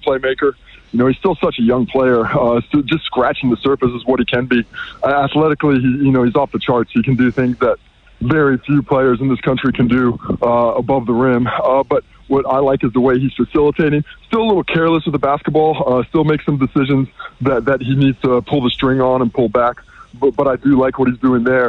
playmaker. He's still such a young player. So just scratching the surface is what he can be. Athletically, he's off the charts. He can do things that very few players in this country can do above the rim. But what I like is the way he's facilitating. Still a little careless with the basketball. Still makes some decisions that he needs to pull the string on and pull back. But I do like what he's doing there.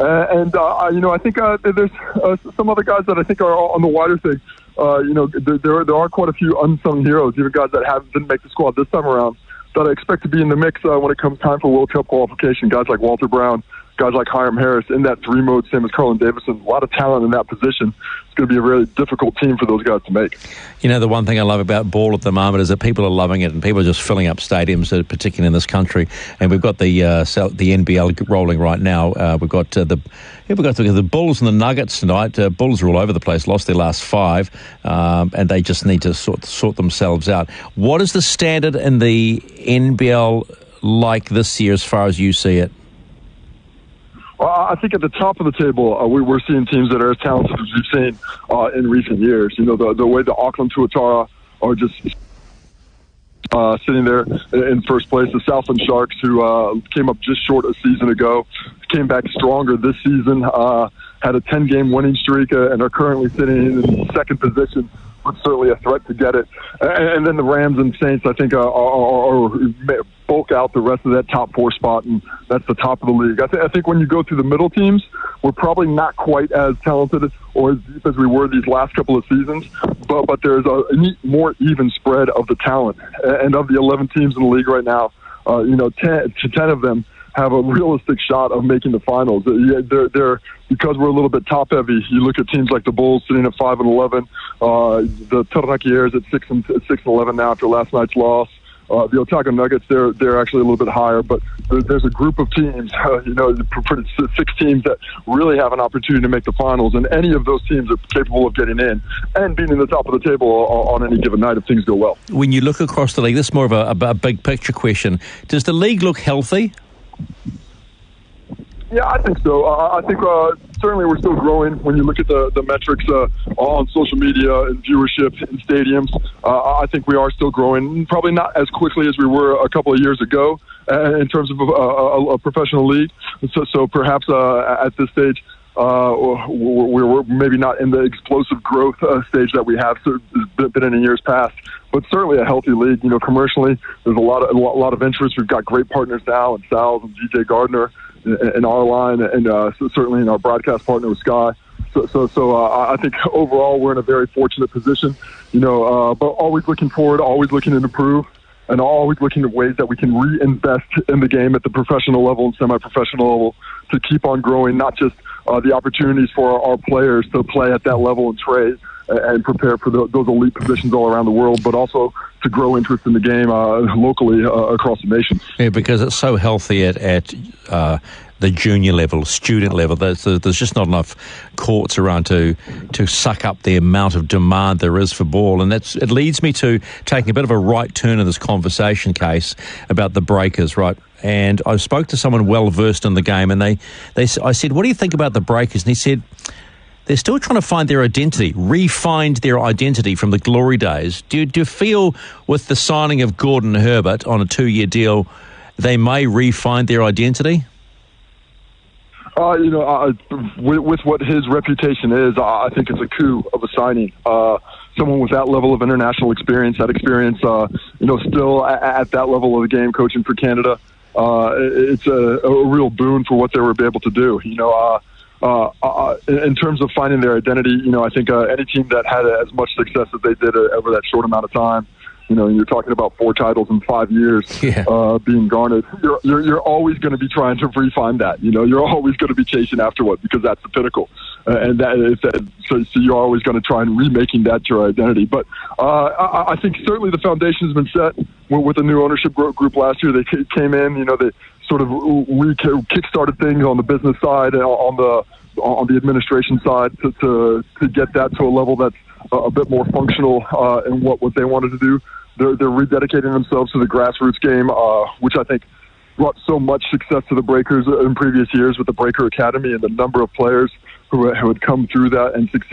I think there's some other guys that I think are on the wider thing. There are quite a few unsung heroes, even guys that didn't make the squad this time around, that I expect to be in the mix when it comes time for World Cup qualification. Guys like Walter Brown, guys like Hiram Harris in that 3 mode, same as Carlin Davidson. A lot of talent in that position. It's going to be a really difficult team for those guys to make. The one thing I love about ball at the moment is that people are loving it and people are just filling up stadiums, particularly in this country. And we've got the NBL rolling right now. We've got the Bulls and the Nuggets tonight. Bulls are all over the place, lost their last 5, and they just need to sort themselves out. What is the standard in the NBL like this year as far as you see it? Well, I think at the top of the table, we're seeing teams that are as talented as we've seen in recent years. The way the Auckland Tuatara are just sitting there in first place. The Southland Sharks, who came up just short a season ago, came back stronger this season, had a 10-game winning streak, and are currently sitting in second position, but certainly a threat to get it. And then the Rams and Saints, I think, are bulk out the rest of that top 4 spot, and that's the top of the league. I think when you go through the middle teams, we're probably not quite as talented or as deep as we were these last couple of seasons, but there's a more even spread of the talent. And of the 11 teams in the league right now, 10 of them have a realistic shot of making the finals. They're because we're a little bit top heavy. You look at teams like the Bulls sitting at 5-11, the Taranaki Airs at 6-11 now after last night's loss. The Otago Nuggets, they're actually a little bit higher, but there's a group of teams, 6 teams that really have an opportunity to make the finals, and any of those teams are capable of getting in and being in the top of the table on any given night if things go well. When you look across the league, this is more of a big picture question. Does the league look healthy? Yeah, I think so. I think certainly we're still growing when you look at the metrics on social media and viewership in stadiums. I think we are still growing, probably not as quickly as we were a couple of years ago in terms of a professional league. So perhaps at this stage, we're maybe not in the explosive growth stage that we have been in years past, but certainly a healthy league. Commercially, there's a lot of interest. We've got great partners now in Sal's and DJ Gardner in our line, and certainly in our broadcast partner with Sky. So I think overall we're in a very fortunate position. But always looking forward, always looking to improve, and always looking at ways that we can reinvest in the game at the professional level and semi-professional level to keep on growing, not just the opportunities for our players to play at that level and trade and prepare for those elite positions all around the world, but also to grow interest in the game locally across the nation. Yeah, because it's so healthy at the junior level, student level. There's just not enough courts around to suck up the amount of demand there is for ball, and it leads me to taking a bit of a right turn in this conversation, Case, about the Breakers, right? And I spoke to someone well versed in the game, and I said, "What do you think about the Breakers?" And he said, they're still trying to find their identity, re-find their identity from the glory days. Do you feel with the signing of Gordon Herbert on a 2-year deal, they may re-find their identity? With what his reputation is, I think it's a coup of a signing. Someone with that level of international experience, still at that level of the game, coaching for Canada, it's a real boon for what they were able to do. In terms of finding their identity, I think any team that had as much success as they did over that short amount of time, you're talking about 4 titles in 5 years being garnered. You're always going to be trying to refine that. You're always going to be chasing afterward because that's the pinnacle, so you're always going to try and remaking that your identity. But I think certainly the foundation has been set with the new ownership group last year. They came in, they sort of kick-started things on the business side and on the administration side to get that to a level that's a bit more functional in what they wanted to do. They're rededicating themselves to the grassroots game, which I think brought so much success to the Breakers in previous years with the Breaker Academy and the number of players who had come through that and succeeded.